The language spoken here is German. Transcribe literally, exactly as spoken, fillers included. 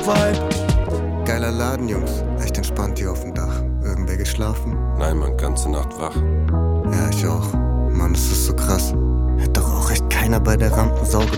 Vibe. Geiler Laden, Jungs. Echt entspannt hier auf dem Dach. Irgendwer geschlafen? Nein, man, ganze Nacht wach. Ja, ich auch. Mann, das ist so krass. Hätte doch auch echt keiner bei der Rampensau gedacht.